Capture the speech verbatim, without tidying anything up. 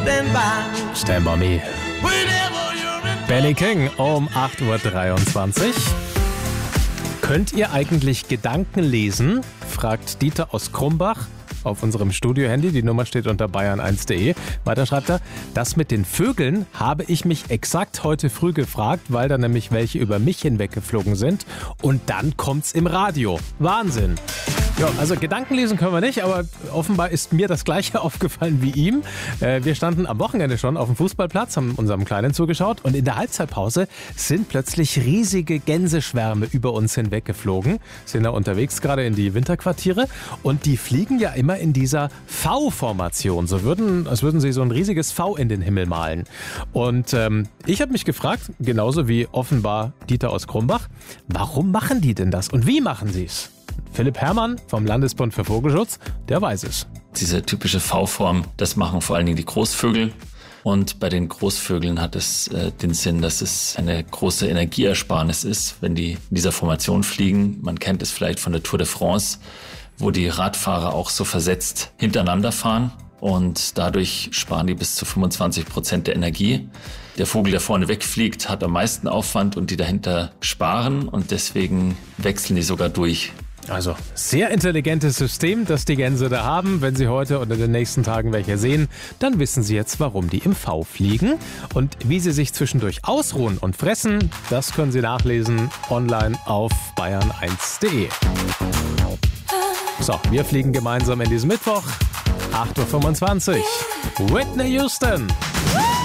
stand by. Stand by me. Whenever you're in Benny King um acht Uhr dreiundzwanzig. Könnt ihr eigentlich Gedanken lesen? Fragt Dieter aus Krumbach auf unserem Studio-Handy. Die Nummer steht unter bayern eins punkt de. Weiter schreibt er, das mit den Vögeln habe ich mich exakt heute früh gefragt, weil da nämlich welche über mich hinweggeflogen sind. Und dann kommt's im Radio. Wahnsinn. Ja, also Gedanken lesen können wir nicht, aber offenbar ist mir das Gleiche aufgefallen wie ihm. Äh, wir standen am Wochenende schon auf dem Fußballplatz, haben unserem Kleinen zugeschaut und in der Halbzeitpause sind plötzlich riesige Gänseschwärme über uns hinweggeflogen. Sind da unterwegs gerade in die Winterquartiere und die fliegen ja immer in dieser V-Formation, so würden, als würden sie so ein riesiges V in den Himmel malen. Und ähm, ich habe mich gefragt, genauso wie offenbar Dieter aus Krumbach, warum machen die denn das und wie machen sie es? Philipp Herrmann vom Landesbund für Vogelschutz, der weiß es. Diese typische V-Form, das machen vor allen Dingen die Großvögel. Und bei den Großvögeln hat es äh, den Sinn, dass es eine große Energieersparnis ist, wenn die in dieser Formation fliegen. Man kennt es vielleicht von der Tour de France, wo die Radfahrer auch so versetzt hintereinander fahren. Und dadurch sparen die bis zu fünfundzwanzig Prozent der Energie. Der Vogel, der vorne wegfliegt, hat am meisten Aufwand und die dahinter sparen. Und deswegen wechseln die sogar durch. Also sehr intelligentes System, das die Gänse da haben. Wenn Sie heute oder in den nächsten Tagen welche sehen, dann wissen Sie jetzt, warum die im V fliegen. Und wie sie sich zwischendurch ausruhen und fressen, das können Sie nachlesen online auf bayern eins punkt de. So, wir fliegen gemeinsam in diesem Mittwoch, acht Uhr fünfundzwanzig. Whitney Houston.